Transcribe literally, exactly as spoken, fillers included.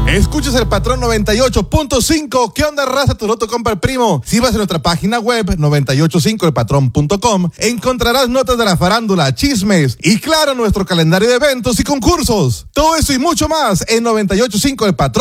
Escuchas el Patrón noventa y ocho punto cinco. ¿Qué onda, raza? Tu loto compra el primo. Si vas a nuestra página web noventa y ocho cinco el patrón punto com, encontrarás notas de la farándula, chismes y, claro, nuestro calendario de eventos y concursos. Todo eso y mucho más en noventa y ocho cinco el Patrón.